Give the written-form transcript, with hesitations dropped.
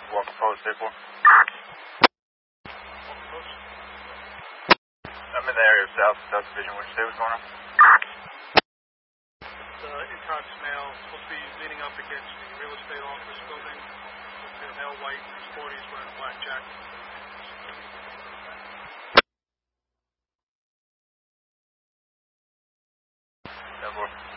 Walker Post, 8-4. I'm in the area of South Division. Would you say what's going on? The Intox male supposed to be leaning up against the real estate office building. The male white in his 40s wearing a black jacket. Yeah,